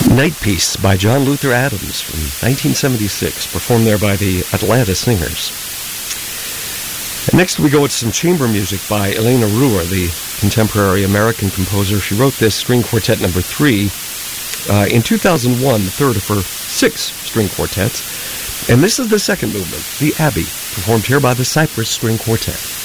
Night Piece by John Luther Adams from 1976, performed there by the Atlanta Singers. And next we go with some chamber music by Elena Ruhr, the contemporary American composer. She wrote this string quartet number 3 in 2001, the third of her 6 string quartets. And this is the second movement, the Abbey, performed here by the Cypress String Quartet.